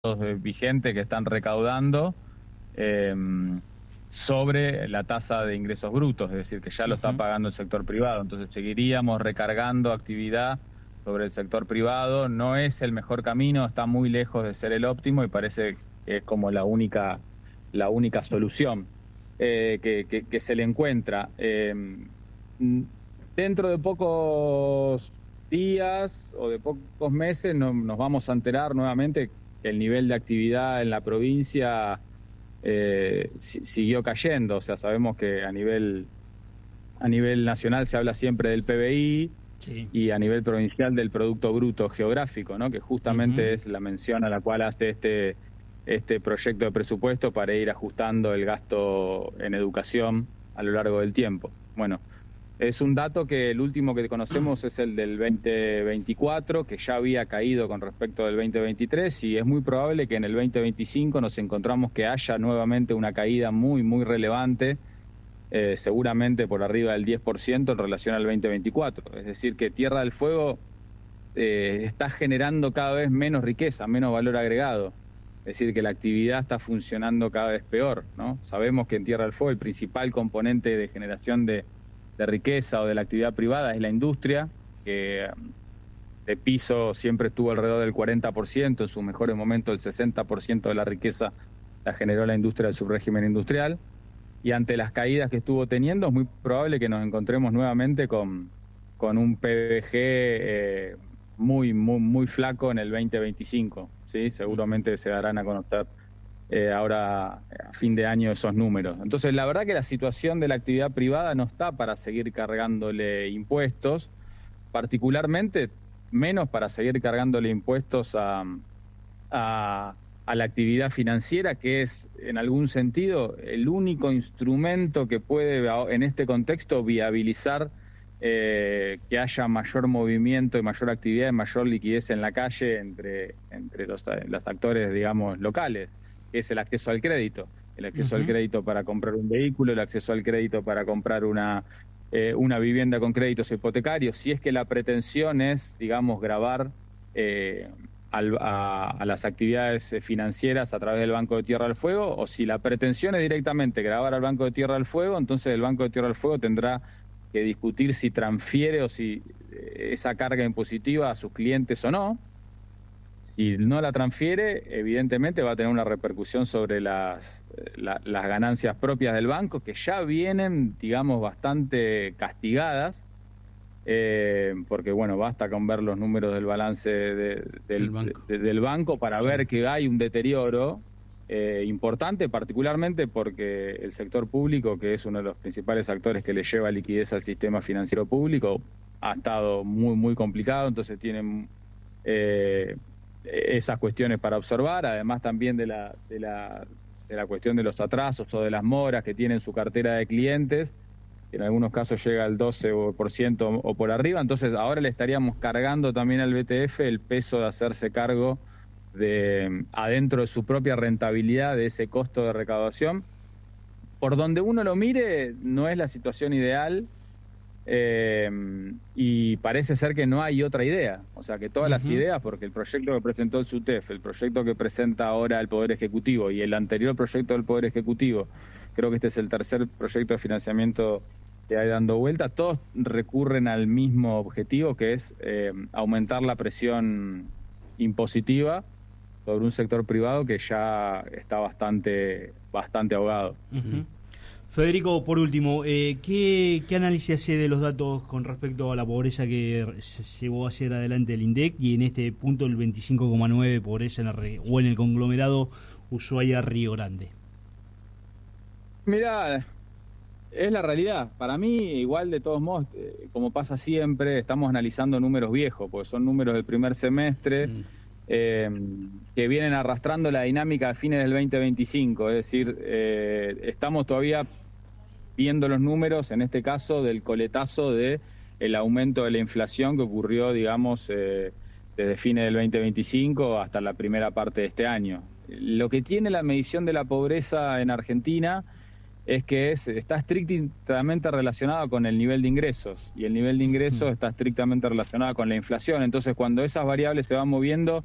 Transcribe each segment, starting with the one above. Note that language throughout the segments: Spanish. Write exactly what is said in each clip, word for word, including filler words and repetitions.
vigentes que están recaudando eh, sobre la tasa de ingresos brutos, es decir, que ya lo está pagando el sector privado. Entonces seguiríamos recargando actividad sobre el sector privado. No es el mejor camino, está muy lejos de ser el óptimo y parece que es como la única, la única solución eh, que, que, que se le encuentra. Eh, dentro de pocos días o de pocos meses no, nos vamos a enterar nuevamente que el nivel de actividad en la provincia eh, siguió cayendo. O sea, sabemos que a nivel, a nivel nacional se habla siempre del P B I, sí, y a nivel provincial del Producto Bruto Geográfico, ¿no? Que justamente uh-huh. es la mención a la cual hace este, este proyecto de presupuesto para ir ajustando el gasto en educación a lo largo del tiempo. Bueno, es un dato que el último que conocemos es el del veinte veinticuatro, que ya había caído con respecto del veinte veintitrés, y es muy probable que en el veinte veinticinco nos encontramos que haya nuevamente una caída muy, muy relevante, eh, seguramente por arriba del diez por ciento en relación al veinte veinticuatro. Es decir, que Tierra del Fuego eh, está generando cada vez menos riqueza, menos valor agregado. Es decir, que la actividad está funcionando cada vez peor, ¿no? Sabemos que en Tierra del Fuego el principal componente de generación de de riqueza o de la actividad privada es la industria, que de piso siempre estuvo alrededor del cuarenta por ciento, en sus mejores momentos el sesenta por ciento de la riqueza la generó la industria del subrégimen industrial, y ante las caídas que estuvo teniendo es muy probable que nos encontremos nuevamente con, con un P B G eh, muy, muy, muy flaco en el veinte veinticinco, ¿sí? Seguramente se darán a conocer Eh, ahora a fin de año esos números. Entonces la verdad que la situación de la actividad privada no está para seguir cargándole impuestos, particularmente menos para seguir cargándole impuestos a, a, a la actividad financiera, que es en algún sentido el único instrumento que puede en este contexto viabilizar eh, que haya mayor movimiento y mayor actividad y mayor liquidez en la calle entre, entre los, los actores, digamos, locales. Es el acceso al crédito, el acceso uh-huh. al crédito para comprar un vehículo, el acceso al crédito para comprar una, eh, una vivienda con créditos hipotecarios. Si es que la pretensión es, digamos, gravar eh, al, a, a las actividades financieras a través del Banco de Tierra del Fuego, o si la pretensión es directamente gravar al Banco de Tierra del Fuego, entonces el Banco de Tierra del Fuego tendrá que discutir si transfiere o si esa carga impositiva a sus clientes o no. Si no la transfiere, evidentemente va a tener una repercusión sobre las, la, las ganancias propias del banco, que ya vienen, digamos, bastante castigadas, eh, porque, bueno, basta con ver los números del balance de, del, banco. De, de, del banco para sí. ver que hay un deterioro eh, importante, particularmente porque el sector público, que es uno de los principales actores que le lleva liquidez al sistema financiero público, ha estado muy, muy complicado, entonces tienen Eh, esas cuestiones para observar, además también de la, de la de la cuestión de los atrasos o de las moras que tienen su cartera de clientes, que en algunos casos llega al doce por ciento o por arriba. Entonces ahora le estaríamos cargando también al B T F el peso de hacerse cargo de adentro de su propia rentabilidad de ese costo de recaudación. Por donde uno lo mire, no es la situación ideal. Eh, y parece ser que no hay otra idea, o sea que todas uh-huh. las ideas, porque el proyecto que presentó el SUTEF, el proyecto que presenta ahora el Poder Ejecutivo y el anterior proyecto del Poder Ejecutivo, creo que este es el tercer proyecto de financiamiento que hay dando vuelta, todos recurren al mismo objetivo, que es eh, aumentar la presión impositiva sobre un sector privado que ya está bastante, bastante ahogado. Uh-huh. Federico, por último, eh, ¿qué, ¿qué análisis hace de los datos con respecto a la pobreza que se llevó a hacer adelante el INDEC y en este punto el veinticinco coma nueve de pobreza en la re, o en el conglomerado Ushuaia-Río Grande? Mirá, es la realidad. Para mí, igual de todos modos, eh, como pasa siempre, estamos analizando números viejos, porque son números del primer semestre, mm. eh, que vienen arrastrando la dinámica a fines del veinte veinticinco, es decir, eh, estamos todavía viendo los números, en este caso, del coletazo de el aumento de la inflación que ocurrió, digamos, eh, desde fines del veinte veinticinco hasta la primera parte de este año. Lo que tiene la medición de la pobreza en Argentina es que es, está estrictamente relacionado con el nivel de ingresos, y el nivel de ingresos está estrictamente relacionado con la inflación. Entonces, cuando esas variables se van moviendo,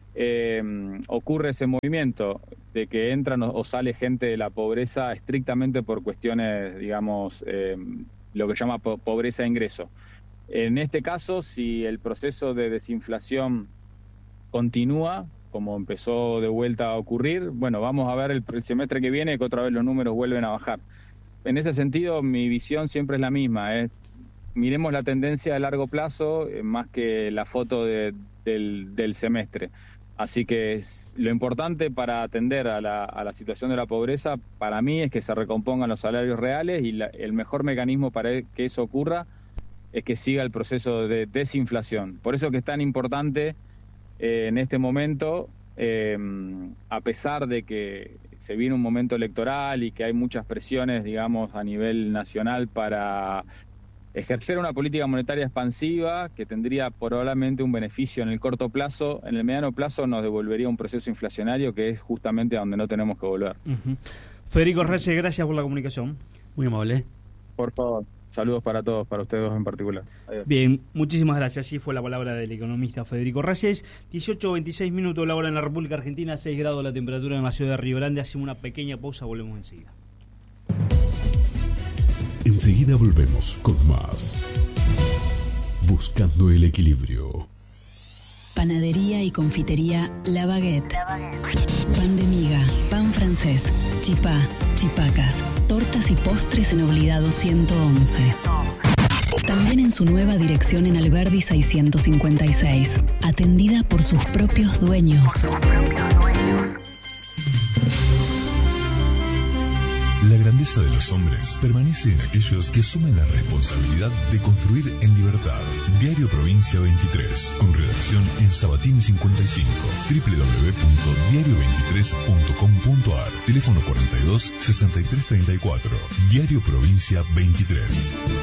eh, ocurre ese movimiento de que entran o, o sale gente de la pobreza estrictamente por cuestiones, digamos, eh, lo que se llama po- pobreza de ingreso. En este caso, si el proceso de desinflación continúa, como empezó de vuelta a ocurrir, bueno, vamos a ver el, el semestre que viene que otra vez los números vuelven a bajar. En ese sentido, mi visión siempre es la misma, ¿eh? Miremos la tendencia a largo plazo eh, más que la foto de, del, del semestre. Así que es, lo importante para atender a la, a la situación de la pobreza, para mí, es que se recompongan los salarios reales, y la, el mejor mecanismo para que eso ocurra es que siga el proceso de desinflación. Por eso que es tan importante eh, en este momento, eh, a pesar de que se viene un momento electoral y que hay muchas presiones, digamos, a nivel nacional para ejercer una política monetaria expansiva que tendría probablemente un beneficio en el corto plazo, en el mediano plazo nos devolvería un proceso inflacionario que es justamente a donde no tenemos que volver. Uh-huh. Federico Reyes, gracias por la comunicación. Muy amable. Por favor, saludos para todos, para ustedes dos en particular. Adiós. Bien, muchísimas gracias. Así fue la palabra del economista Federico Reyes. dieciocho veintiséis minutos la hora en la República Argentina, seis grados la temperatura en la ciudad de Río Grande. Hacemos una pequeña pausa, volvemos enseguida. Enseguida volvemos con más. Buscando el equilibrio. Panadería y confitería La Baguette. Pan de miga, pan francés, chipá, chipacas, tortas y postres en Obligado ciento once. También en su nueva dirección en Alberdi seiscientos cincuenta y seis, atendida por sus propios dueños. La grandeza de los hombres permanece en aquellos que asumen la responsabilidad de construir en libertad. Diario Provincia veintitrés, con redacción en Sabatini cincuenta y cinco, doble u doble u doble u punto diario veintitrés punto com punto a r, teléfono cuarenta y dos, sesenta y tres treinta y cuatro. Diario Provincia veintitrés.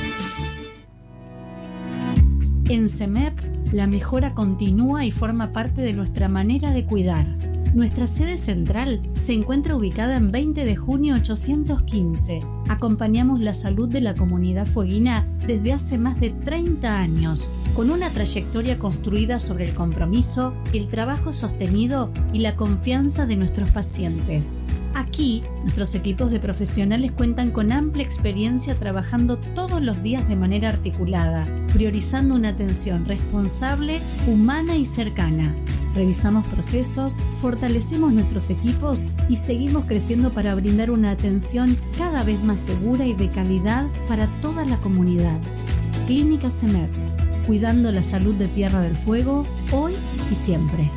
En CEMEP, la mejora continúa y forma parte de nuestra manera de cuidar. Nuestra sede central se encuentra ubicada en veinte de junio ochocientos quince. Acompañamos la salud de la comunidad fueguina desde hace más de treinta años, con una trayectoria construida sobre el compromiso, el trabajo sostenido y la confianza de nuestros pacientes. Aquí, nuestros equipos de profesionales cuentan con amplia experiencia trabajando todos los días de manera articulada, priorizando una atención responsable, humana y cercana. Revisamos procesos, fortalecemos nuestros equipos y seguimos creciendo para brindar una atención cada vez más segura y de calidad para toda la comunidad. Clínica CEMEP, cuidando la salud de Tierra del Fuego, hoy y siempre.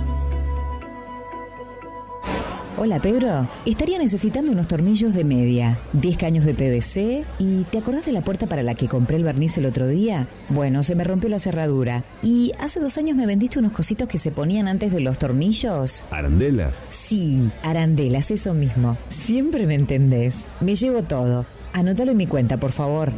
Hola Pedro, estaría necesitando unos tornillos de media, diez caños de P V C y ¿te acordás de la puerta para la que compré el barniz el otro día? Bueno, se me rompió la cerradura y hace dos años me vendiste unos cositos que se ponían antes de los tornillos. ¿Arandelas? Sí, arandelas, eso mismo. Siempre me entendés. Me llevo todo. Anótalo en mi cuenta, por favor.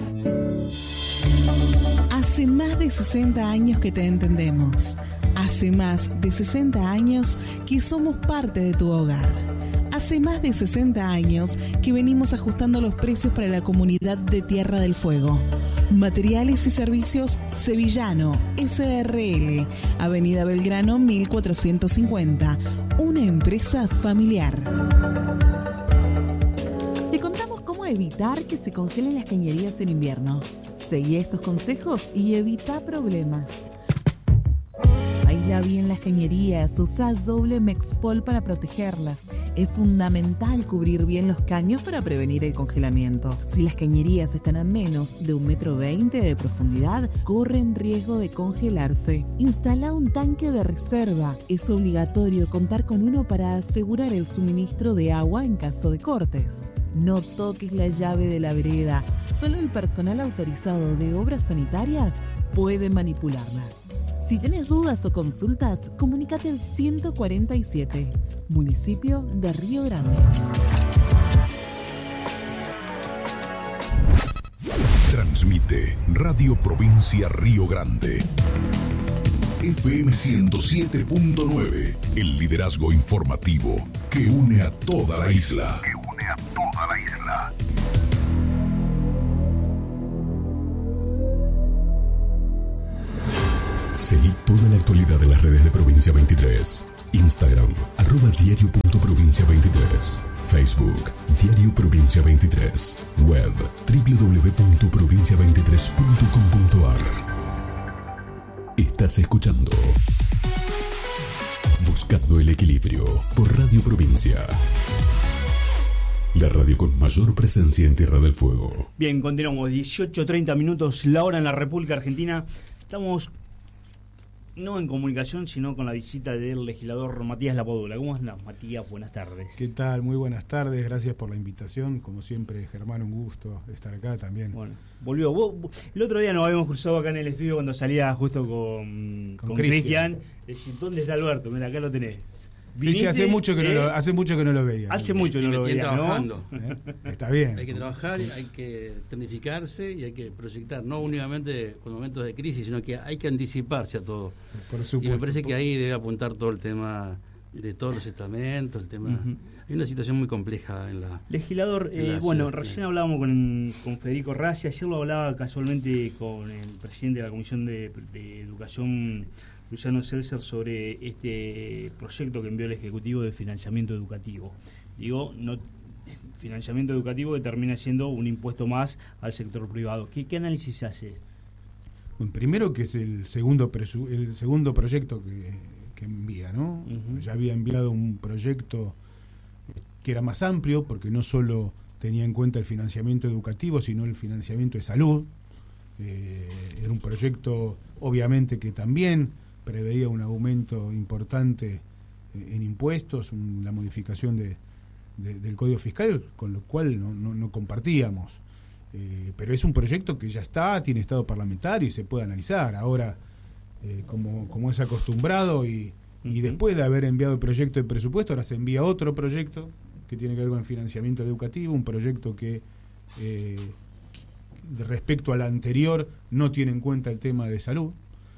Hace más de sesenta años que te entendemos. Hace más de sesenta años que somos parte de tu hogar. Hace más de sesenta años que venimos ajustando los precios para la comunidad de Tierra del Fuego. Materiales y Servicios Sevillano, S R L, Avenida Belgrano mil cuatrocientos cincuenta, una empresa familiar. Te contamos cómo evitar que se congelen las cañerías en invierno. Seguí estos consejos y evita problemas. Aísla bien las cañerías, usa doble Mexpol para protegerlas. Es fundamental cubrir bien los caños para prevenir el congelamiento. Si las cañerías están a menos de un metro veinte de profundidad, corren riesgo de congelarse. Instala un tanque de reserva. Es obligatorio contar con uno para asegurar el suministro de agua en caso de cortes. No toques la llave de la vereda. Solo el personal autorizado de obras sanitarias puede manipularla. Si tienes dudas o consultas, comunícate al ciento cuarenta y siete, municipio de Río Grande. Transmite Radio Provincia Río Grande. F M ciento siete punto nueve, el liderazgo informativo que une a toda la isla. Que une a toda la isla. Seguí toda la actualidad de las redes de Provincia veintitrés. Instagram, arroba diario.provincia23. Facebook, Diario Provincia veintitrés. Web, doble u doble u doble u punto provincia veintitrés punto com punto a r. Estás escuchando Buscando el Equilibrio por Radio Provincia. La radio con mayor presencia en Tierra del Fuego. Bien, continuamos. dieciocho treinta minutos, la hora en la República Argentina. Estamos no en comunicación, sino con la visita del legislador Matías Lapadula. ¿Cómo andás, Matías? Buenas tardes. ¿Qué tal? Muy buenas tardes. Gracias por la invitación. Como siempre, Germán, un gusto estar acá también. Bueno, volvió. Vos, el otro día nos habíamos cruzado acá en el estudio cuando salía justo con con Cristian. Decir, ¿dónde está Alberto? Mira, acá lo tenés. Sí, hace mucho que no eh, lo, hace mucho que no lo veía. Hace mucho no lo veía, trabajando. ¿no? ¿Eh? Está bien. Hay que trabajar, hay que tecnificarse y hay que proyectar, no únicamente con momentos de crisis, sino que hay que anticiparse a todo. Por supuesto. Y me parece que ahí debe apuntar todo el tema de todos los estamentos, el tema. Uh-huh. Hay una situación muy compleja en la. Legislador, en la eh, bueno, recién hablábamos con, con Federico Rassi, ayer lo hablaba casualmente con el presidente de la Comisión de, de Educación, Luciano Seltzer, sobre este proyecto que envió el Ejecutivo de financiamiento educativo. Digo, no financiamiento educativo que termina siendo un impuesto más al sector privado. ¿Qué, qué análisis se hace? Bueno, primero que es el segundo presu- el segundo proyecto que, que envía, ¿no? Uh-huh. Ya había enviado un proyecto que era más amplio, porque no solo tenía en cuenta el financiamiento educativo, sino el financiamiento de salud. Eh, era un proyecto, obviamente, que también preveía un aumento importante en impuestos, un, la modificación de, de, del Código Fiscal, con lo cual no, no, no compartíamos. Eh, pero es un proyecto que ya está, tiene estado parlamentario y se puede analizar. Ahora, eh, como, como es acostumbrado, y, y después de haber enviado el proyecto de presupuesto, ahora se envía otro proyecto que tiene que ver con el financiamiento educativo, un proyecto que eh, respecto al anterior no tiene en cuenta el tema de salud.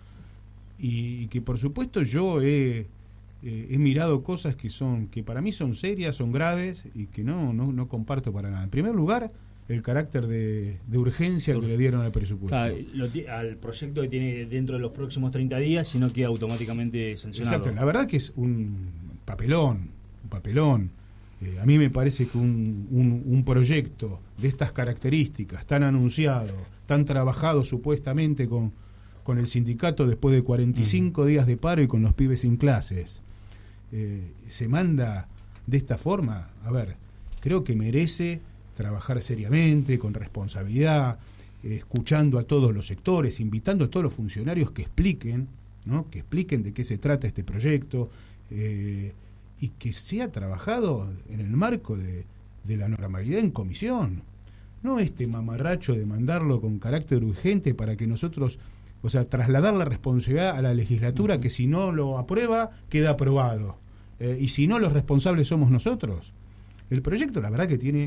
Y que por supuesto yo he, eh, he mirado cosas que son que para mí son serias, son graves y que no, no, no comparto para nada. En primer lugar, el carácter de, de urgencia que le dieron al presupuesto. Claro, lo, al proyecto que tiene dentro de los próximos treinta días, sino que automáticamente sancionado. Exacto, la verdad que es un papelón, un papelón. Eh, a mí me parece que un, un, un proyecto de estas características, tan anunciado, tan trabajado supuestamente con con el sindicato después de cuarenta y cinco uh-huh. días de paro y con los pibes sin clases, eh, se manda de esta forma. A ver, creo que merece trabajar seriamente, con responsabilidad, eh, escuchando a todos los sectores, invitando a todos los funcionarios que expliquen, ¿no? que expliquen de qué se trata este proyecto, eh, y que sea trabajado en el marco de, de la normalidad en comisión. No este mamarracho de mandarlo con carácter urgente para que nosotros... O sea, trasladar la responsabilidad a la legislatura, uh-huh. que si no lo aprueba, queda aprobado. Eh, y si no, los responsables somos nosotros. El proyecto, la verdad que tiene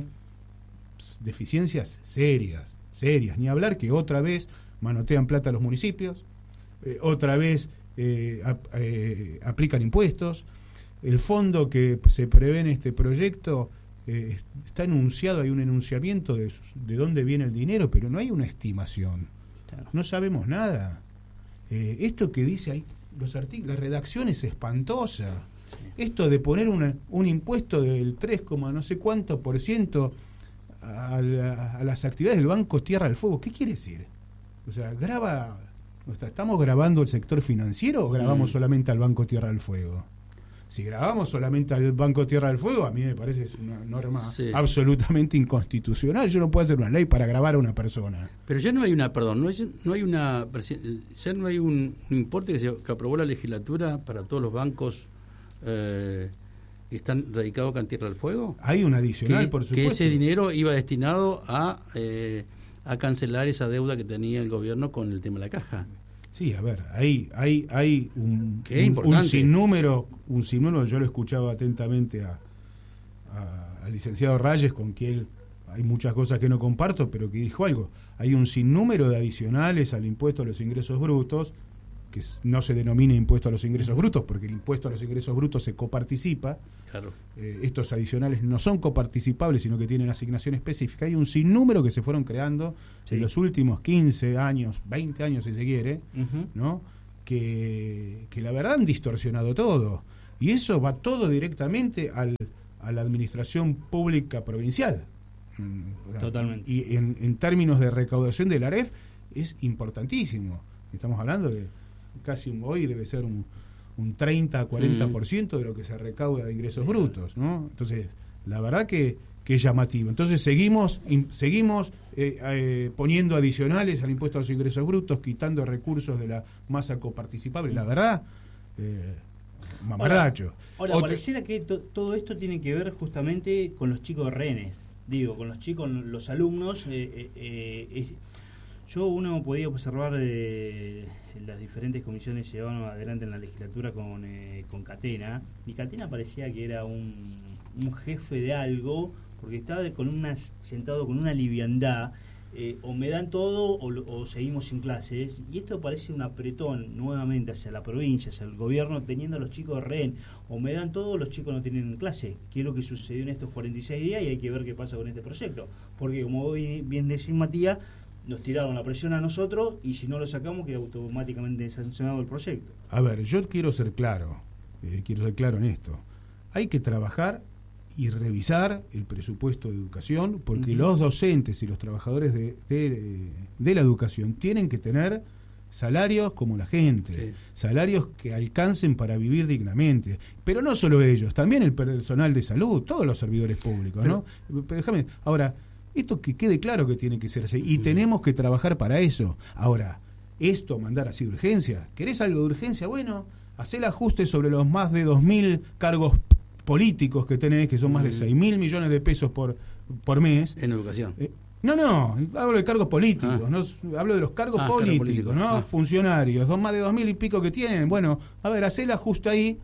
deficiencias serias, serias. Ni hablar que otra vez manotean plata a los municipios, eh, otra vez eh, ap- eh, aplican impuestos. El fondo que se prevé en este proyecto eh, está enunciado, hay un enunciamiento de, de dónde viene el dinero, pero no hay una estimación. No sabemos nada. Eh, esto que dice ahí, los artículos, la redacción es espantosa. Sí. Esto de poner una, un impuesto del tres, no sé cuánto por ciento a, la, a las actividades del Banco Tierra del Fuego, ¿qué quiere decir? O sea, graba, o sea, ¿estamos grabando el sector financiero o grabamos mm. solamente al Banco Tierra del Fuego? Si grabamos solamente al Banco Tierra del Fuego, a mí me parece es una norma sí. absolutamente inconstitucional. Yo no puedo hacer una ley para grabar a una persona. Pero ya no hay una, perdón, no hay, no hay una, ya no hay un, un importe que, se, que aprobó la legislatura para todos los bancos eh, que están radicados acá en Tierra del Fuego. Hay un adicional, que, por supuesto. Que ese dinero iba destinado a, eh, a cancelar esa deuda que tenía el gobierno con el tema de la caja. Sí, a ver, hay hay hay un, un, un sinnúmero, un sinnúmero, yo lo escuchaba atentamente a, a, al licenciado Reyes, con quien hay muchas cosas que no comparto, pero que dijo algo. Hay un sinnúmero de adicionales al impuesto a los ingresos brutos, que no se denomina impuesto a los ingresos brutos, porque el impuesto a los ingresos brutos se coparticipa. Claro. Eh, estos adicionales no son coparticipables, sino que tienen asignación específica. Hay un sinnúmero que se fueron creando sí. en los últimos quince años, veinte años si se quiere, uh-huh. ¿no? que, que la verdad han distorsionado todo. Y eso va todo directamente al, a la administración pública provincial. Totalmente. Y en, en términos de recaudación del AREF es importantísimo. Estamos hablando de casi un, hoy debe ser un, un treinta a cuarenta por ciento de lo que se recauda de ingresos brutos, ¿no? Entonces, la verdad que, que es llamativo. Entonces seguimos in, seguimos eh, eh, poniendo adicionales al impuesto a los ingresos brutos, quitando recursos de la masa coparticipable. La verdad, eh, mamarracho. Ahora, ahora pareciera que to, todo esto tiene que ver justamente con los chicos rehenes. Digo, con los chicos, los alumnos. Eh, eh, eh, yo uno podía observar de las diferentes comisiones que llevaban adelante en la legislatura con, eh, con Catena, y Catena parecía que era un, un jefe de algo, porque estaba con una, sentado con una liviandad, eh, o me dan todo o, o seguimos sin clases, y esto parece un apretón nuevamente hacia la provincia, hacia el gobierno, teniendo a los chicos de rehén, o me dan todo, los chicos no tienen clase, que es lo que sucedió en estos cuarenta y seis días, y hay que ver qué pasa con este proyecto, porque como bien decís, Matías, nos tiraron la presión a nosotros, y si no lo sacamos queda automáticamente sancionado el proyecto. A ver, yo quiero ser claro, eh, quiero ser claro en esto. Hay que trabajar y revisar el presupuesto de educación, porque uh-huh. los docentes y los trabajadores de, de, de la educación tienen que tener salarios como la gente, sí. salarios que alcancen para vivir dignamente. Pero no solo ellos, también el personal de salud, todos los servidores públicos, pero, ¿no? Pero déjame, ahora, esto que quede claro que tiene que ser así, y uh-huh. tenemos que trabajar para eso. Ahora, esto mandar así de urgencia, ¿querés algo de urgencia? Bueno, hacé el ajuste sobre los más de dos mil cargos políticos que tenés, que son más de seis mil millones de pesos por, por mes. En educación. Eh, no, no, hablo de cargos políticos, ah. no hablo de los cargos ah, políticos, político. ¿no? Ah. Funcionarios, son más de dos mil y pico que tienen. Bueno, a ver, hacé el ajuste ahí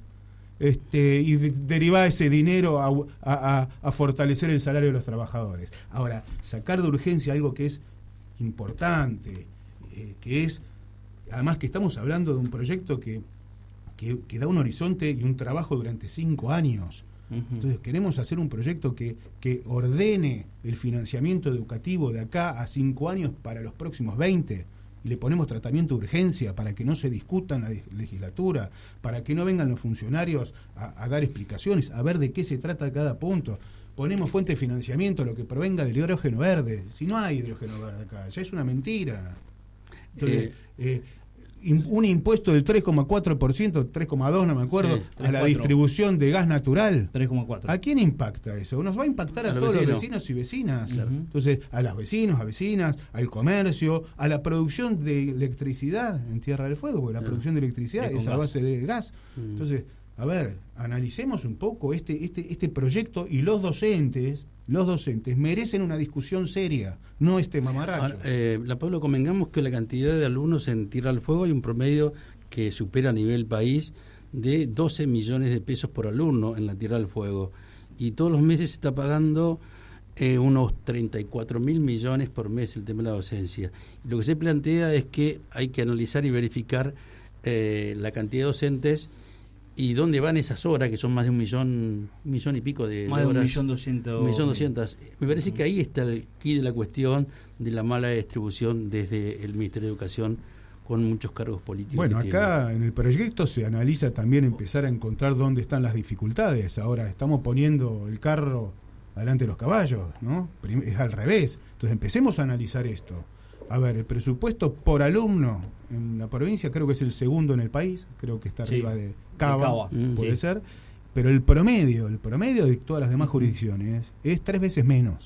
este, y de, derivá ese dinero a, a, a fortalecer el salario de los trabajadores. Ahora, sacar de urgencia algo que es importante, eh, que es, además que estamos hablando de un proyecto que Que, que da un horizonte y un trabajo durante cinco años. Uh-huh. Entonces queremos hacer un proyecto que, que ordene el financiamiento educativo de acá a cinco años para los próximos veinte, y le ponemos tratamiento de urgencia para que no se discuta en la legislatura, para que no vengan los funcionarios a, a dar explicaciones, a ver de qué se trata cada punto. Ponemos fuente de financiamiento, lo que provenga del hidrógeno verde. Si no hay hidrógeno verde acá, ya es una mentira. Entonces, eh, eh, un impuesto del tres coma cuatro por ciento, tres coma dos por ciento, no me acuerdo, sí, tres, a la cuatro. Distribución de gas natural. tres coma cuatro. ¿A quién impacta eso? Nos va a impactar a, a todos vecinos. los vecinos y vecinas. Claro. Entonces, a los vecinos, a vecinas, al comercio, a la producción de electricidad en Tierra del Fuego, porque la claro. producción de electricidad es, es a gas. base de gas. Mm. Entonces, a ver, analicemos un poco este, este, este proyecto, y los docentes... Los docentes merecen una discusión seria, no este mamarracho. Ahora, eh, la Pablo, convengamos que la cantidad de alumnos en Tierra del Fuego hay un promedio que supera a nivel país de doce millones de pesos por alumno en la Tierra del Fuego. Y todos los meses se está pagando eh, unos treinta y cuatro mil millones por mes el tema de la docencia. Y lo que se plantea es que hay que analizar y verificar eh, la cantidad de docentes y dónde van esas horas, que son más de un millón, un millón y pico de, más de horas. Un millón doscientos. Un millón doscientas. Me parece uh-huh. que ahí está el quid de la cuestión de la mala distribución desde el Ministerio de Educación, con muchos cargos políticos. Bueno, acá tiene. En el proyecto se analiza también empezar a encontrar dónde están las dificultades. Ahora estamos poniendo el carro adelante de los caballos, ¿no? Es al revés. Entonces empecemos a analizar esto. A ver, el presupuesto por alumno en la provincia creo que es el segundo en el país, creo que está sí, arriba de Cava, de Cava. Mm, puede sí. ser, pero el promedio, el promedio de todas las demás jurisdicciones es tres veces menos.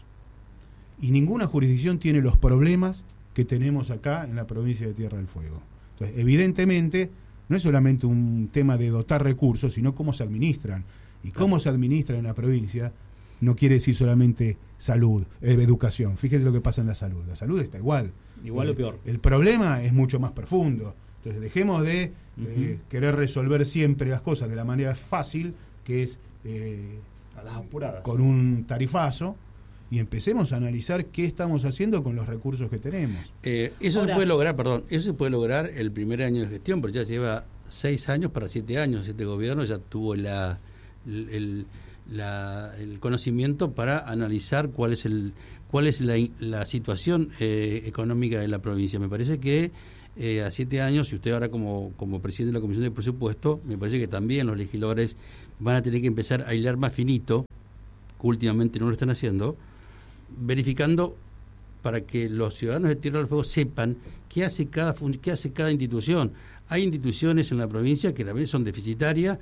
Y ninguna jurisdicción tiene los problemas que tenemos acá en la provincia de Tierra del Fuego. Entonces, evidentemente, no es solamente un tema de dotar recursos, sino cómo se administran. Y cómo claro. se administra en la provincia no quiere decir solamente salud, eh, educación. Fíjese lo que pasa en la salud. La salud está igual. Igual eh, o peor. El problema es mucho más profundo. Entonces dejemos de uh-huh. eh, querer resolver siempre las cosas de la manera fácil, que es eh, a las apuradas, con un tarifazo, y empecemos a analizar qué estamos haciendo con los recursos que tenemos. Eh, eso Ahora, se puede lograr, perdón, eso se puede lograr el primer año de gestión, porque ya lleva seis años para siete años. Este gobierno ya tuvo la el, el La, el conocimiento para analizar cuál es el cuál es la, la situación eh, económica de la provincia. Me parece que eh, a siete años, y usted ahora como, como presidente de la Comisión de Presupuesto, me parece que también los legisladores van a tener que empezar a hilar más finito, que últimamente no lo están haciendo, verificando para que los ciudadanos de Tierra del Fuego sepan qué hace cada qué hace cada institución. Hay instituciones en la provincia que a la vez son deficitarias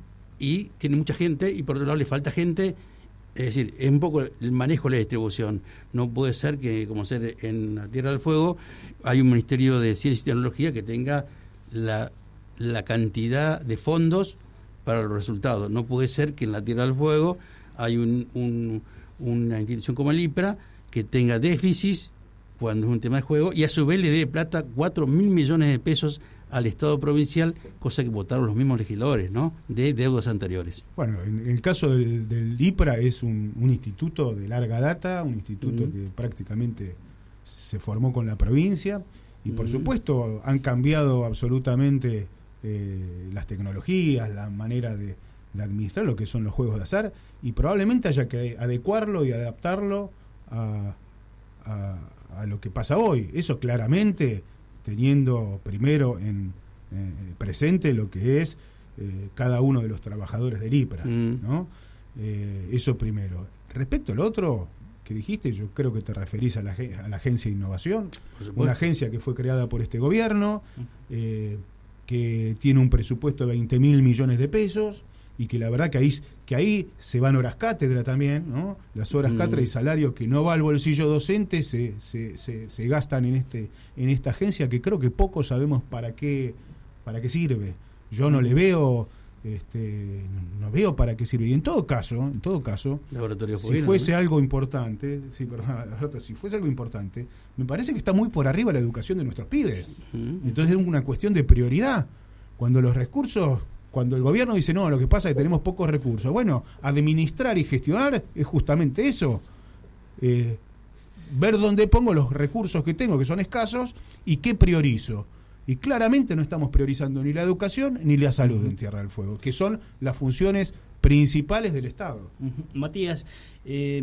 y tienen mucha gente, y por otro lado le falta gente. Es decir, es un poco el manejo de la distribución. No puede ser que, como ser en la Tierra del Fuego, hay un Ministerio de Ciencia y Tecnología que tenga la, la cantidad de fondos para los resultados. No puede ser que en la Tierra del Fuego hay un, un, una institución como el IPRA que tenga déficits cuando es un tema de juego, y a su vez le dé plata cuatro mil millones de pesos al Estado provincial, cosa que votaron los mismos legisladores, ¿no?, de deudas anteriores. Bueno, en el caso del, del IPRA es un, un instituto de larga data, un instituto mm. que prácticamente se formó con la provincia, y por mm. supuesto han cambiado absolutamente eh, las tecnologías, la manera de, de administrar lo que son los juegos de azar, y probablemente haya que adecuarlo y adaptarlo a, a, a lo que pasa hoy. Eso claramente teniendo primero en eh, presente lo que es eh, cada uno de los trabajadores del IPRA, mm. ¿no? Eh, eso primero. Respecto al otro que dijiste, yo creo que te referís a la, a la Agencia de Innovación, una agencia que fue creada por este gobierno, eh, que tiene un presupuesto de veinte mil millones de pesos, y que la verdad que ahí, que ahí se van horas cátedra también, ¿no? Las horas mm. cátedra y salario que no va al bolsillo docente se, se, se, se gastan en este en esta agencia, que creo que poco sabemos para qué para qué sirve. Yo no le veo este no, no veo para qué sirve. Y en todo caso, en todo caso, Laboratorio si Jovino, fuese ¿no? algo importante, sí, perdón, si fuese algo importante, me parece que está muy por arriba la educación de nuestros pibes. Mm. Entonces es una cuestión de prioridad. Cuando los recursos Cuando el gobierno dice, no, lo que pasa es que tenemos pocos recursos. Bueno, administrar y gestionar es justamente eso. Eh, ver dónde pongo los recursos que tengo, que son escasos, y qué priorizo. Y claramente no estamos priorizando ni la educación ni la salud en Tierra del Fuego, que son las funciones principales del Estado. Uh-huh. Matías, eh,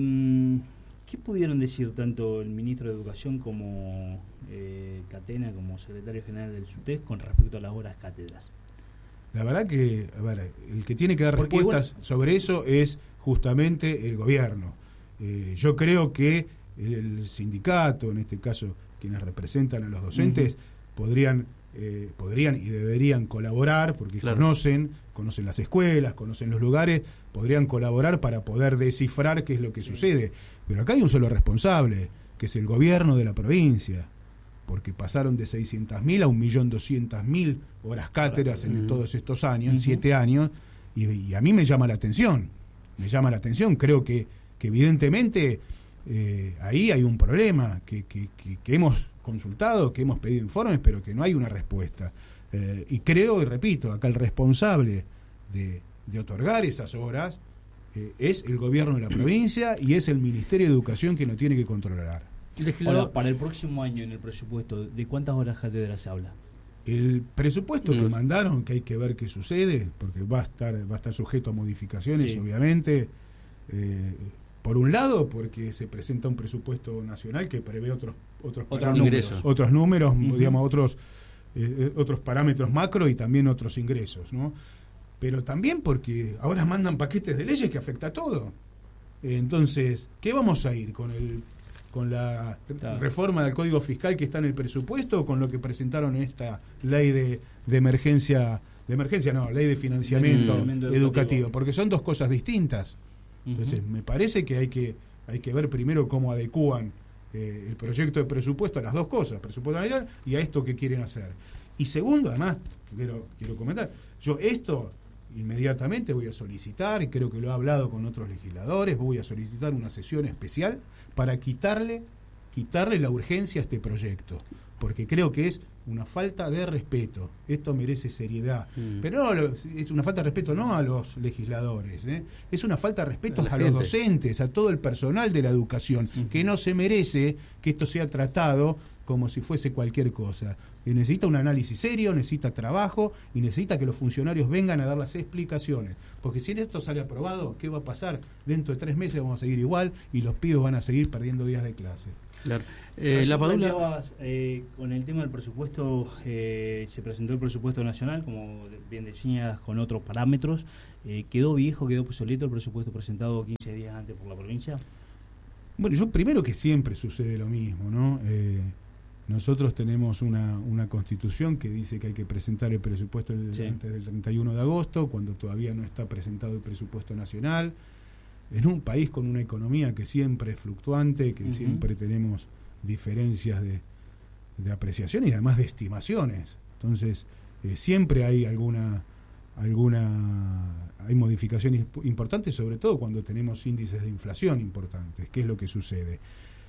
¿qué pudieron decir tanto el ministro de Educación como eh, Catena, como secretario general del SUTES, con respecto a las horas cátedras? La verdad que, a ver, el que tiene que dar Porque, respuestas bueno, sobre eso es justamente el gobierno. Eh, yo creo que el, el sindicato, en este caso quienes representan a los docentes, uh-huh. podrían, eh, podrían y deberían colaborar, porque claro. conocen, conocen las escuelas, conocen los lugares, podrían colaborar para poder descifrar qué es lo que sí. sucede. Pero acá hay un solo responsable, que es el gobierno de la provincia, porque pasaron de seiscientas mil a un millón doscientas mil horas cátedras en uh-huh. todos estos años, uh-huh. siete años, y, y a mí me llama la atención, me llama la atención, creo que, que evidentemente eh, ahí hay un problema, que, que, que, que hemos consultado, que hemos pedido informes, pero que no hay una respuesta. Eh, y creo, y repito, acá el responsable de, de otorgar esas horas eh, es el gobierno de la provincia y es el Ministerio de Educación, que no tiene que controlar. Ahora, para el próximo año en el presupuesto, ¿de cuántas horas cátedras se habla? El presupuesto mm. que mandaron, que hay que ver qué sucede, porque va a estar va a estar sujeto a modificaciones, sí. obviamente. Eh, por un lado, porque se presenta un presupuesto nacional que prevé otros otros otros ingresos, otros números, uh-huh. digamos, otros eh, otros parámetros macro y también otros ingresos, ¿no? Pero también porque ahora mandan paquetes de leyes que afecta a todo. Eh, entonces, ¿qué vamos a ir con el con la claro. reforma del Código Fiscal que está en el presupuesto, o con lo que presentaron en esta ley de, de emergencia, de emergencia no, ley de financiamiento, de financiamiento educativo. educativo, porque son dos cosas distintas. Uh-huh. Entonces, me parece que hay que hay que ver primero cómo adecúan eh, el proyecto de presupuesto a las dos cosas, presupuesto anual y a esto que quieren hacer. Y segundo, además, quiero, quiero comentar, yo esto inmediatamente voy a solicitar, y creo que lo he hablado con otros legisladores, voy a solicitar una sesión especial para quitarle quitarle la urgencia a este proyecto, porque creo que es una falta de respeto. Esto merece seriedad, mm. pero no, es una falta de respeto no a los legisladores, ¿eh? Es una falta de respeto a, a los docentes, a todo el personal de la educación, mm. que no se merece que esto sea tratado como si fuese cualquier cosa. Y necesita un análisis serio, necesita trabajo y necesita que los funcionarios vengan a dar las explicaciones, porque si esto sale aprobado, ¿qué va a pasar? Dentro de tres meses vamos a seguir igual y los pibes van a seguir perdiendo días de clase. Claro. Eh, la Padula... eh, con el tema del presupuesto, eh, se presentó el presupuesto nacional, como bien decías, con otros parámetros. Eh, ¿Quedó viejo, quedó obsoleto el presupuesto presentado quince días antes por la provincia? Bueno, yo primero que siempre sucede lo mismo, ¿no? Eh, nosotros tenemos una, una constitución que dice que hay que presentar el presupuesto el, sí. antes del treinta y uno de agosto, cuando todavía no está presentado el presupuesto nacional. En un país con una economía que siempre es fluctuante, que uh-huh. siempre tenemos diferencias de, de apreciación y además de estimaciones. Entonces, eh, siempre hay alguna alguna hay modificaciones importantes, sobre todo cuando tenemos índices de inflación importantes, que es lo que sucede.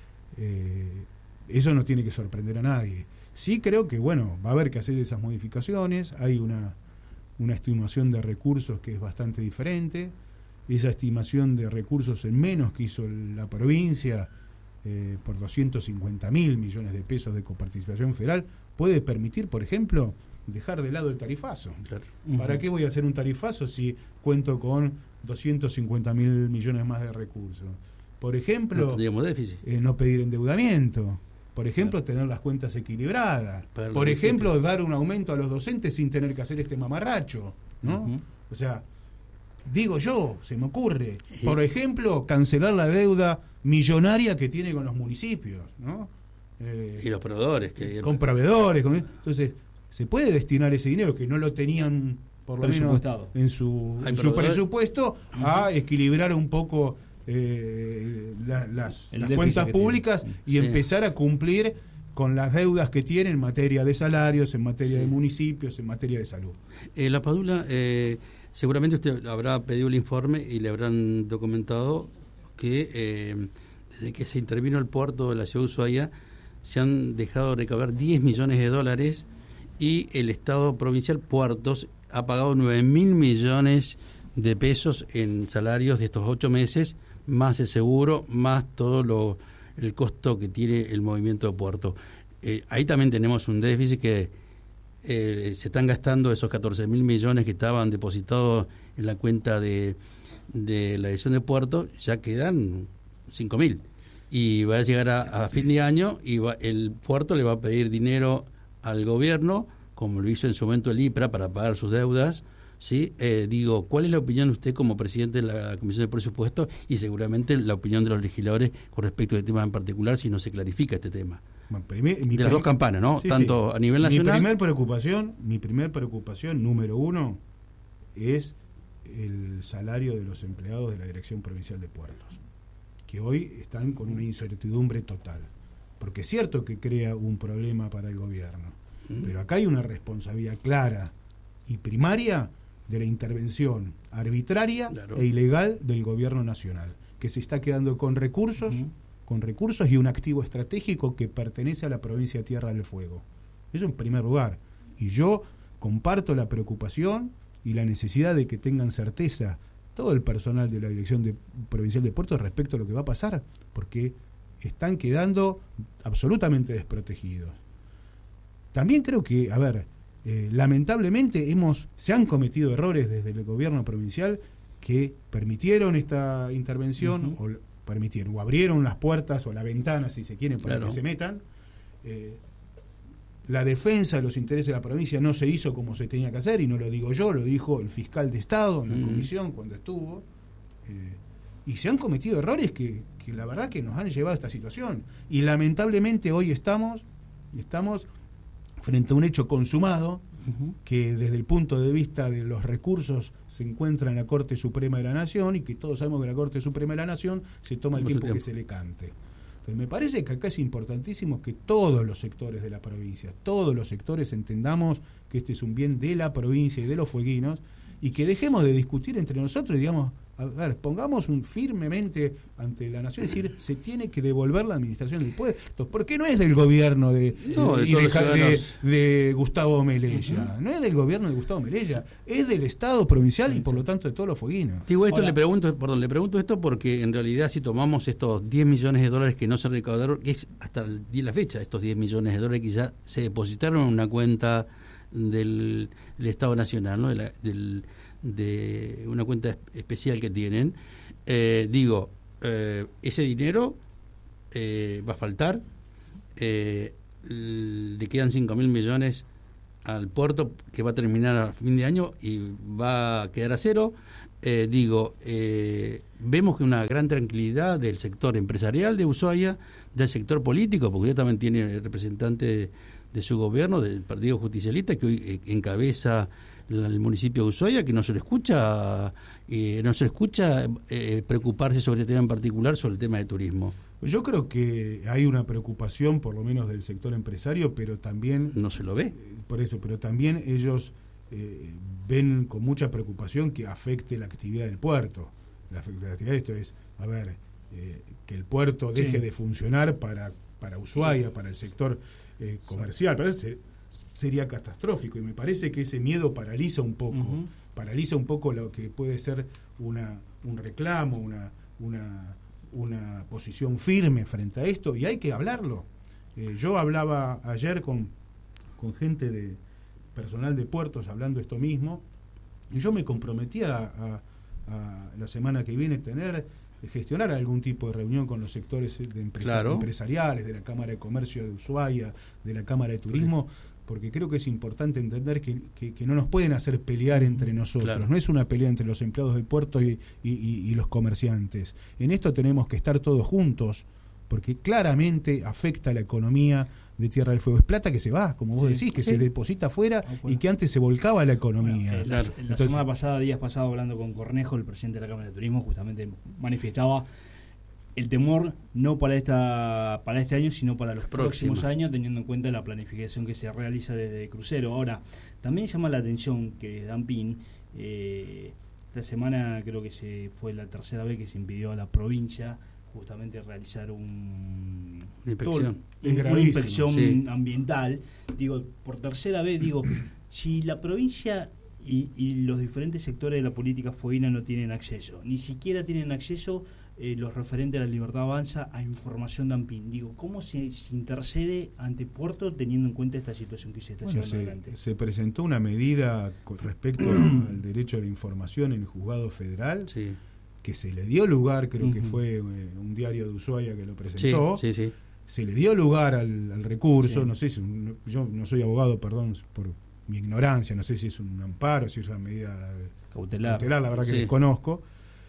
Eh, eso no tiene que sorprender a nadie. Sí creo que, bueno, va a haber que hacer esas modificaciones. Hay una, una estimación de recursos que es bastante diferente. Esa estimación de recursos en menos que hizo la provincia, eh, por doscientos cincuenta mil millones de pesos de coparticipación federal, puede permitir, por ejemplo, dejar de lado el tarifazo. Claro. Uh-huh. ¿Para qué voy a hacer un tarifazo si cuento con doscientos cincuenta mil millones más de recursos? Por ejemplo, no, eh, no pedir endeudamiento. Por ejemplo, claro. tener las cuentas equilibradas. Para Por ejemplo, docentes. dar un aumento a los docentes sin tener que hacer este mamarracho, ¿no? Uh-huh. O sea, digo yo, se me ocurre. Sí. Por ejemplo, cancelar la deuda millonaria que tiene con los municipios, ¿no? Eh, y los proveedores. Que... Con proveedores. Con... Entonces, se puede destinar ese dinero que no lo tenían, por lo menos, en su, en su presupuesto, uh-huh. a equilibrar un poco eh, la, las, las cuentas públicas tiene. y sí. empezar a cumplir con las deudas que tiene en materia de salarios, en materia sí. de municipios, en materia de salud. Eh, la Padula, eh, seguramente usted habrá pedido el informe y le habrán documentado que eh, desde que se intervino el puerto de la ciudad de Ushuaia se han dejado de recaudar diez millones de dólares y el Estado provincial Puertos ha pagado nueve mil millones de pesos en salarios de estos ocho meses, más el seguro, más todo lo el costo que tiene el movimiento de puerto. Eh, ahí también tenemos un déficit que eh, se están gastando esos catorce mil millones que estaban depositados en la cuenta de, de la dirección de puerto, ya quedan cinco mil. Y va a llegar a, a fin de año y va, el puerto le va a pedir dinero al gobierno, como lo hizo en su momento el I P R A para pagar sus deudas. Sí, eh, digo, ¿cuál es la opinión de usted como presidente de la Comisión de Presupuestos y seguramente la opinión de los legisladores con respecto a este tema en particular si no se clarifica este tema? Bueno, primer, mi de las dos campanas, ¿no? Sí, Tanto sí. a nivel nacional. Mi primer preocupación, mi primer preocupación número uno es el salario de los empleados de la Dirección Provincial de Puertos, que hoy están con una incertidumbre total, porque es cierto que crea un problema para el gobierno, ¿Mm? pero acá hay una responsabilidad clara y primaria de la intervención arbitraria claro. e ilegal del gobierno nacional, que se está quedando con recursos, uh-huh. con recursos y un activo estratégico que pertenece a la provincia de Tierra del Fuego. Eso en primer lugar. Y yo comparto la preocupación y la necesidad de que tengan certeza todo el personal de la Dirección de, Provincial de Puertos respecto a lo que va a pasar, porque están quedando absolutamente desprotegidos. También creo que, a ver, Eh, lamentablemente hemos se han cometido errores desde el gobierno provincial que permitieron esta intervención uh-huh. o permitieron o abrieron las puertas o la ventana, si se quieren, para claro. que se metan. Eh, la defensa de los intereses de la provincia no se hizo como se tenía que hacer, y no lo digo yo, lo dijo el fiscal de Estado en la uh-huh. comisión cuando estuvo. Eh, y se han cometido errores que, que la verdad que nos han llevado a esta situación. Y lamentablemente hoy estamos estamos frente a un hecho consumado uh-huh. que desde el punto de vista de los recursos se encuentra en la Corte Suprema de la Nación, y que todos sabemos que la Corte Suprema de la Nación se toma el tiempo, tiempo que se le cante. Entonces me parece que acá es importantísimo que todos los sectores de la provincia, todos los sectores entendamos que este es un bien de la provincia y de los fueguinos, y que dejemos de discutir entre nosotros y digamos, a ver, pongamos un firmemente ante la nación, es decir, se tiene que devolver la administración del puerto, porque no es del gobierno de, no, de, de, de, de, de Gustavo Melella, uh-huh. no es del gobierno de Gustavo Melella, es del Estado provincial y por lo tanto de todos los fueguinos. Digo esto, Ahora, le pregunto, perdón, le pregunto esto porque en realidad si tomamos estos diez millones de dólares que no se recaudaron, que es hasta el día de la fecha, estos diez millones de dólares que ya se depositaron en una cuenta del, del Estado Nacional, ¿no? de, la, del, de una cuenta especial que tienen, eh, digo, eh, ese dinero eh, va a faltar, eh, le quedan cinco mil millones al puerto que va a terminar a fin de año y va a quedar a cero. Eh, digo, eh, vemos que una gran tranquilidad del sector empresarial de Ushuaia, del sector político, porque usted también tiene representante de, de su gobierno, del Partido Justicialista, que hoy eh, encabeza la, el municipio de Ushuaia, que no se le escucha, eh, no se le escucha eh, preocuparse sobre este tema en particular, sobre el tema de turismo. Yo creo que hay una preocupación, por lo menos del sector empresario, pero también... No se lo ve. Por eso, pero también ellos eh, ven con mucha preocupación que afecte la actividad del puerto. La, la actividad de esto es, a ver, eh, que el puerto deje sí. de funcionar para, para Ushuaia, para el sector eh, comercial. Pero ese sería catastrófico y me parece que ese miedo paraliza un poco, uh-huh. paraliza un poco lo que puede ser una un reclamo, una... una una posición firme frente a esto y hay que hablarlo. Eh, yo hablaba ayer con, con gente de personal de puertos hablando esto mismo y yo me comprometía a, a, a la semana que viene tener, gestionar algún tipo de reunión con los sectores de empresa, claro. empresariales, de la Cámara de Comercio de Ushuaia, de la Cámara de Turismo, sí. porque creo que es importante entender que, que, que no nos pueden hacer pelear entre nosotros. Claro. No es una pelea entre los empleados del puerto y, y, y, y los comerciantes. En esto tenemos que estar todos juntos, porque claramente afecta a la economía de Tierra del Fuego. Es plata que se va, como vos sí. decís, que sí. se deposita afuera ah, bueno. y que antes se volcaba la economía. Bueno, eh, claro. La, la Entonces, semana pasada, días pasados, hablando con Cornejo, el presidente de la Cámara de Turismo, justamente manifestaba el temor no para esta para este año, sino para los Próxima. próximos años, teniendo en cuenta la planificación que se realiza desde Crucero. Ahora, también llama la atención que Dampin, eh, esta semana creo que se fue la tercera vez que se impidió a la provincia justamente realizar un, una inspección, todo, un, una inspección sí. ambiental. Digo, por tercera vez, digo, si la provincia y, y los diferentes sectores de la política fueguina no tienen acceso, ni siquiera tienen acceso Eh, los referentes a la Libertad Avanza a información de ANPIN. Digo, ¿cómo se, se intercede ante Puerto teniendo en cuenta esta situación que se está bueno, llevando se, adelante? Se presentó una medida con respecto al derecho a la información en el juzgado federal, sí. que se le dio lugar, creo uh-huh. que fue eh, un diario de Ushuaia que lo presentó, sí, sí, sí. se le dio lugar al, al recurso, sí. no sé si, un, yo no soy abogado, perdón por mi ignorancia, no sé si es un amparo, si es una medida cautelar, cautelar la verdad que sí. desconozco.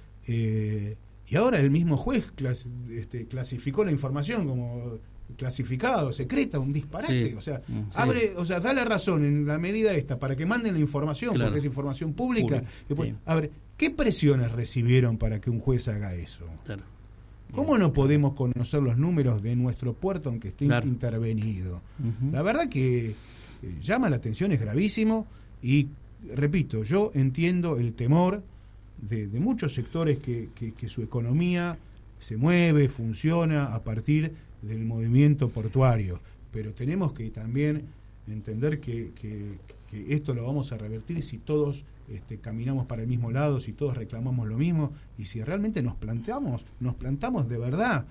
Eh, Y ahora el mismo juez clas, este, clasificó la información como clasificado, secreta, un disparate. Sí. O sea, sí. abre, o sea, da la razón en la medida esta para que manden la información, claro. porque es información pública. Pública. Después, sí. A ver, ¿qué presiones recibieron para que un juez haga eso? Claro. ¿Cómo no podemos conocer los números de nuestro puerto aunque esté claro. intervenido? Uh-huh. La verdad que eh, llama la atención, es gravísimo y, repito, yo entiendo el temor De, de muchos sectores que, que, que su economía se mueve, funciona a partir del movimiento portuario, pero tenemos que también entender que, que, que esto lo vamos a revertir si todos este, caminamos para el mismo lado, si todos reclamamos lo mismo y si realmente nos planteamos, nos plantamos de verdad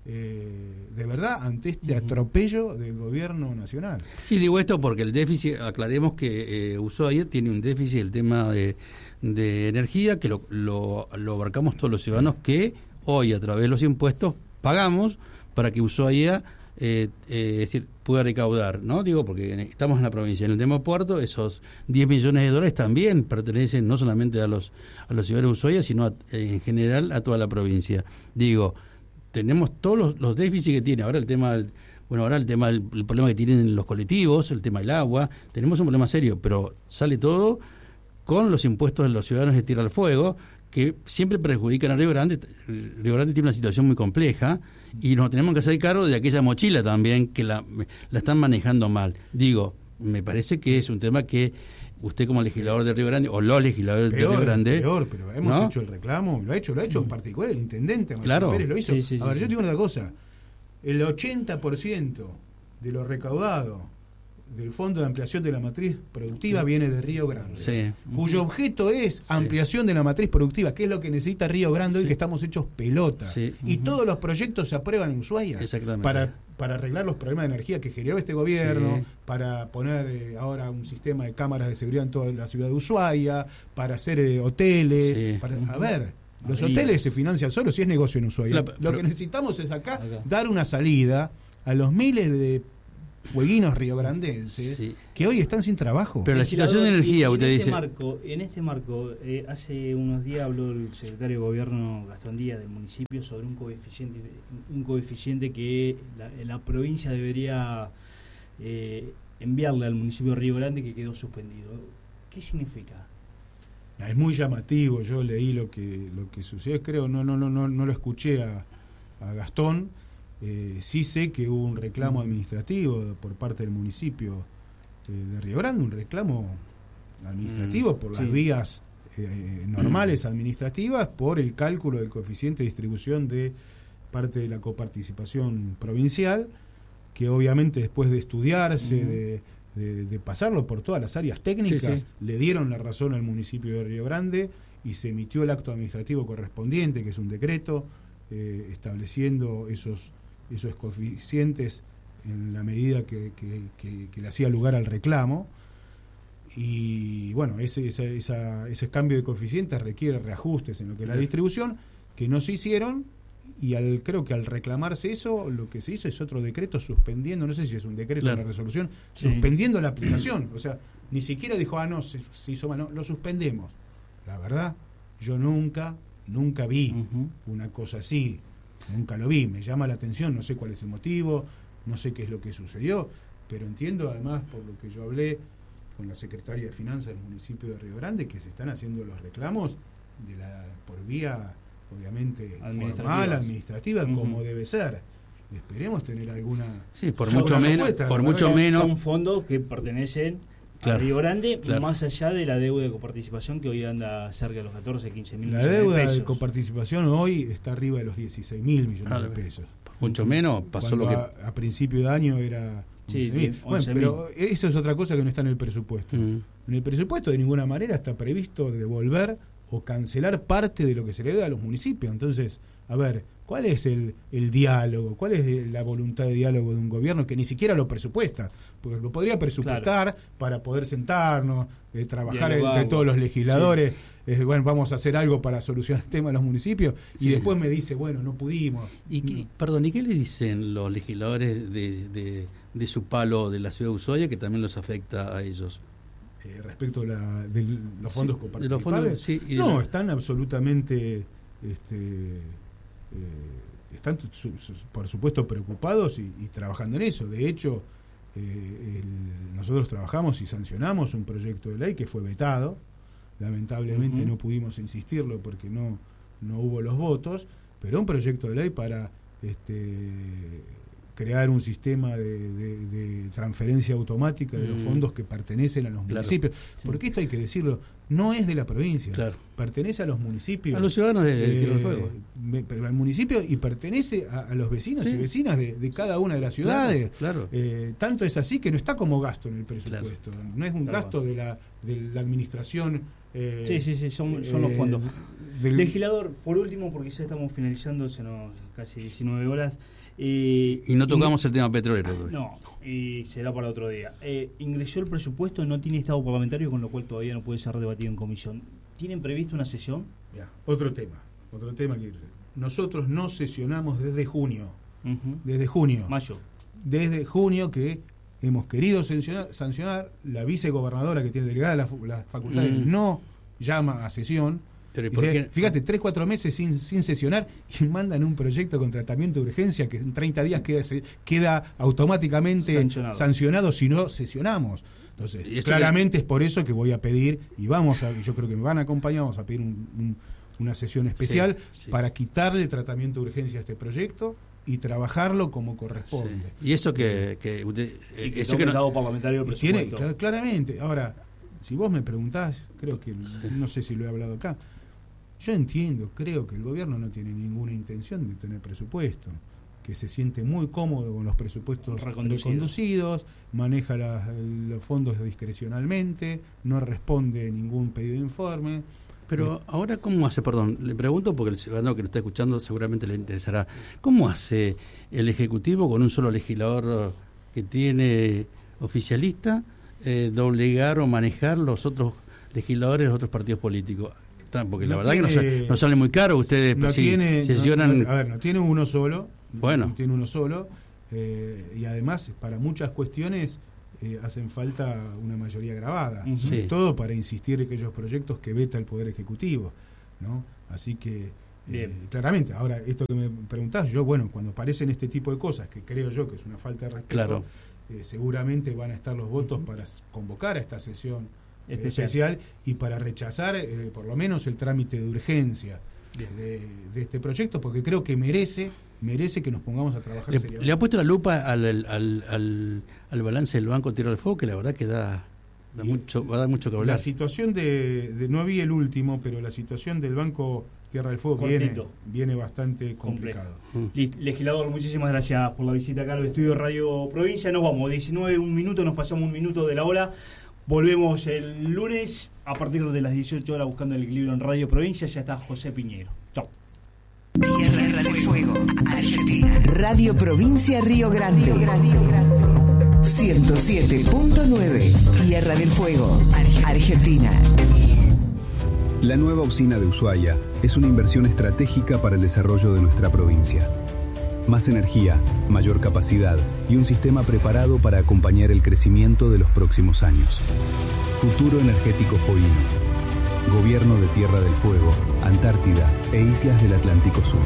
eh, de verdad ante este atropello del gobierno nacional. Sí, digo esto porque el déficit, aclaremos que eh, Ushuaia tiene un déficit, el tema de de energía, que lo, lo, lo abarcamos todos los ciudadanos que hoy a través de los impuestos pagamos para que Ushuaia eh, eh, es decir, pueda recaudar, ¿no? Digo, porque estamos en la provincia. En el tema puerto, esos diez millones de dólares también pertenecen no solamente a los a los ciudadanos de Ushuaia, sino a, eh, en general a toda la provincia. Digo, tenemos todos los, los déficits que tiene. Ahora el tema del, bueno, ahora el tema del el problema que tienen los colectivos, el tema del agua, tenemos un problema serio, pero sale todo con los impuestos de los ciudadanos de Tierra del Fuego, que siempre perjudican a Río Grande. Río Grande tiene una situación muy compleja y nos tenemos que hacer cargo de aquella mochila también que la, la están manejando mal. Digo, me parece que es un tema que usted como legislador de Río Grande, o los legisladores peor, de Río Grande... Peor, pero hemos ¿no? hecho el reclamo, lo ha hecho, lo ha hecho en particular el intendente, Martín claro. Pérez, lo hizo. Sí, sí, a ver, sí, yo sí. digo una cosa, el ochenta por ciento de lo recaudado del Fondo de Ampliación de la Matriz Productiva viene de Río Grande, sí. cuyo objeto es ampliación sí. de la matriz productiva, que es lo que necesita Río Grande hoy, sí. que estamos hechos pelota. Sí. Y uh-huh. todos los proyectos se aprueban en Ushuaia para, para arreglar los problemas de energía que generó este gobierno, sí. para poner eh, ahora un sistema de cámaras de seguridad en toda la ciudad de Ushuaia, para hacer eh, hoteles. Sí. Para, uh-huh. A ver, Los hoteles se financian solos si es negocio en Ushuaia. La, Lo que necesitamos es acá, acá dar una salida a los miles de fueguinos riograndenses sí. que hoy están sin trabajo. Pero la situación de energía, usted en dice... Este marco, en este marco, eh, hace unos días habló el secretario de Gobierno Gastón Díaz del municipio sobre un coeficiente un coeficiente que la, la provincia debería eh, enviarle al municipio de Río Grande, que quedó suspendido. ¿Qué significa? Es muy llamativo. Yo leí lo que lo que sucedió, creo, no no no no, no lo escuché a, a Gastón. Eh, sí sé que hubo un reclamo administrativo por parte del municipio eh, de Río Grande, un reclamo administrativo mm, por las sí. vías eh, normales administrativas, por el cálculo del coeficiente de distribución de parte de la coparticipación provincial, que obviamente después de estudiarse, mm. de, de, de pasarlo por todas las áreas técnicas, sí, sí. le dieron la razón al municipio de Río Grande y se emitió el acto administrativo correspondiente, que es un decreto eh, estableciendo esos esos coeficientes en la medida que, que, que, que le hacía lugar al reclamo. Y bueno, ese, esa, esa, ese cambio de coeficientes requiere reajustes en lo que es la distribución, que no se hicieron, y al creo que al reclamarse eso, lo que se hizo es otro decreto suspendiendo, no sé si es un decreto o claro. una resolución, sí. suspendiendo la aplicación. O sea, ni siquiera dijo, ah, no, se, se hizo mal, no, lo suspendemos. La verdad, yo nunca, nunca vi uh-huh. una cosa así. Nunca lo vi, me llama la atención, no sé cuál es el motivo, no sé qué es lo que sucedió, pero entiendo además, por lo que yo hablé con la secretaria de Finanzas del municipio de Río Grande, que se están haciendo los reclamos de la por vía, obviamente, formal, administrativa, uh-huh. como debe ser. Esperemos tener alguna... Sí, por mucho menos, por mucho menos... Son fondos que pertenecen... Claro, a Río Grande, claro. más allá de la deuda de coparticipación que hoy anda cerca de los catorce, quince mil millones de pesos. La deuda de coparticipación hoy está arriba de los dieciséis mil millones claro. de pesos. Mucho menos pasó Cuando lo que... A, a principio de año era... Sí, bien, bueno, pero eso es otra cosa que no está en el presupuesto. Mm. En el presupuesto de ninguna manera está previsto devolver o cancelar parte de lo que se le debe a los municipios. Entonces, a ver, ¿cuál es el, el diálogo? ¿Cuál es la voluntad de diálogo de un gobierno que ni siquiera lo presupuesta? Porque lo podría presupuestar claro. para poder sentarnos, eh, trabajar entre todos los legisladores, sí. eh, bueno, vamos a hacer algo para solucionar el tema de los municipios, sí. y después me dice, bueno, no pudimos. ¿Y qué, no. Perdón, ¿y qué le dicen los legisladores de, de, de su palo de la ciudad de Ushuaia que también los afecta a ellos? Eh, respecto de, la, de los fondos sí, coparticipables, los fondos, sí, y no, la... están absolutamente... Este, Eh, están su, su, por supuesto preocupados y, y trabajando en eso. De hecho, eh, el, nosotros trabajamos y sancionamos un proyecto de ley que fue vetado. Lamentablemente uh-huh. no pudimos insistirlo porque no no hubo los votos, pero un proyecto de ley para este, crear un sistema de, de, de transferencia automática de los fondos que pertenecen a los claro. municipios. Sí. Porque esto hay que decirlo, no es de la provincia, claro. pertenece a los municipios. A los ciudadanos de, de, de los juegos. Al municipio y pertenece a, a los vecinos sí. y vecinas de, de cada una de las ciudades. Claro, claro. Eh, tanto es así que no está como gasto en el presupuesto. Claro. No es un claro. gasto de la, de la administración. Eh, sí, sí, sí, son, son eh, los fondos. Del... Legislador, por último, porque ya estamos finalizando, se nos casi diecinueve horas. Eh, y no tocamos y, el tema petrolero. No, y será para otro día. Eh, ingresó el presupuesto, no tiene estado parlamentario, con lo cual todavía no puede ser debatido en comisión. ¿Tienen previsto una sesión? Ya, otro tema, otro tema que nosotros no sesionamos desde junio. Uh-huh. Desde junio. Mayo. Desde junio que hemos querido sancionar, sancionar la vicegobernadora que tiene delegada las la facultades mm. no llama a sesión. Pero ¿por qué? Fíjate, tres, cuatro meses sin, sin sesionar y mandan un proyecto con tratamiento de urgencia que en treinta días queda, queda automáticamente sancionado. sancionado si no sesionamos. Entonces, claramente que... es por eso que voy a pedir, y vamos a, yo creo que me van a acompañar, vamos a pedir un, un, una sesión especial sí, sí. para quitarle el tratamiento de urgencia a este proyecto y trabajarlo como corresponde. Sí. Y eso que... que usted, y que eso que no, parlamentario del presupuesto. Tiene, claramente. Ahora, si vos me preguntás, creo que, sí. no sé si lo he hablado acá, yo entiendo, creo que el gobierno no tiene ninguna intención de tener presupuesto, que se siente muy cómodo con los presupuestos reconducidos, reconducidos maneja las, los fondos discrecionalmente, no responde ningún pedido de informe. Pero ahora, ¿cómo hace? Perdón, le pregunto porque el ciudadano que lo está escuchando seguramente le interesará. ¿Cómo hace el Ejecutivo con un solo legislador que tiene oficialista eh, doblegar o manejar los otros legisladores de otros partidos políticos? Porque la no verdad tiene, que no, no sale muy caro. Ustedes no si tiene, sesionan... no, a ver, no tiene uno solo. Bueno. No tiene uno solo. Eh, y además, para muchas cuestiones eh, hacen falta una mayoría grabada. Uh-huh. Sí. Todo para insistir en aquellos proyectos que veta el Poder Ejecutivo, ¿no? Así que, eh, claramente, ahora, esto que me preguntás, yo, bueno, cuando aparecen este tipo de cosas, que creo yo que es una falta de respeto, claro. eh, seguramente van a estar los votos uh-huh. para convocar a esta sesión especial, especial y para rechazar, eh, por lo menos, el trámite de urgencia de, de este proyecto, porque creo que merece merece que nos pongamos a trabajar le, seriamente. Le ha puesto la lupa al, al, al, al balance del Banco Tierra del Fuego, que la verdad que da, da mucho, va a dar mucho que hablar. La situación de, de, no vi el último, pero la situación del Banco Tierra del Fuego viene, viene bastante complicado. Mm. Legislador, muchísimas gracias por la visita acá al estudio Radio Provincia. Nos vamos, diecinueve, un minuto, nos pasamos un minuto de la hora. Volvemos el lunes a partir de las dieciocho horas buscando el equilibrio en Radio Provincia. Ya está José Piñero. Chao. Tierra del Fuego, Argentina. Radio Provincia Río Grande. ciento siete punto nueve. Tierra del Fuego, Argentina. La nueva usina de Ushuaia es una inversión estratégica para el desarrollo de nuestra provincia. Más energía, mayor capacidad y un sistema preparado para acompañar el crecimiento de los próximos años. Futuro energético Foino. Gobierno de Tierra del Fuego, Antártida e Islas del Atlántico Sur.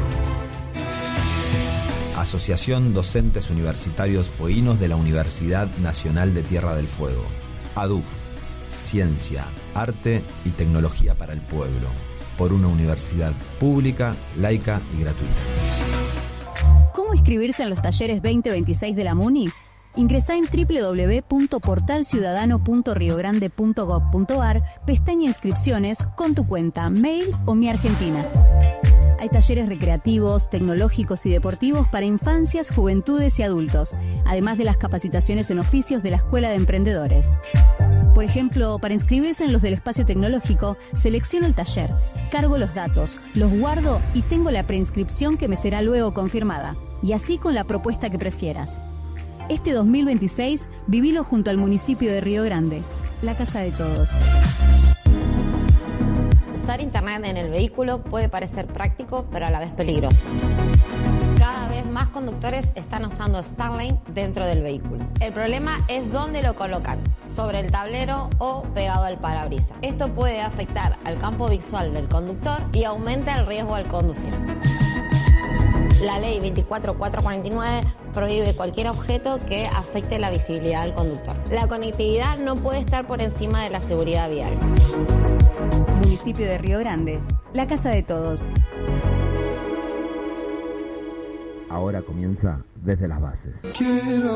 Asociación Docentes Universitarios Fueguinos de la Universidad Nacional de Tierra del Fuego. A D U F. Ciencia, Arte y Tecnología para el Pueblo. Por una universidad pública, laica y gratuita. ¿Cómo inscribirse en los talleres veinte veintiséis de la MUNI? Ingresá en doble u doble u doble u punto portal ciudadano punto rio grande punto gob punto ar, pestaña Inscripciones, con tu cuenta, mail o Mi Argentina. Hay talleres recreativos, tecnológicos y deportivos para infancias, juventudes y adultos, además de las capacitaciones en oficios de la Escuela de Emprendedores. Por ejemplo, para inscribirse en los del espacio tecnológico, selecciono el taller, cargo los datos, los guardo y tengo la preinscripción que me será luego confirmada. Y así con la propuesta que prefieras. Este dos mil veintiséis, vivilo junto al municipio de Río Grande, la casa de todos. Usar internet en el vehículo puede parecer práctico, pero a la vez peligroso. Cada vez más conductores están usando Starlink dentro del vehículo. El problema es dónde lo colocan, sobre el tablero o pegado al parabrisas. Esto puede afectar al campo visual del conductor y aumenta el riesgo al conducir. La ley veinticuatro mil cuatrocientos cuarenta y nueve prohíbe cualquier objeto que afecte la visibilidad del conductor. La conectividad no puede estar por encima de la seguridad vial. Municipio de Río Grande, la casa de todos. Ahora comienza Desde las Bases. Quiero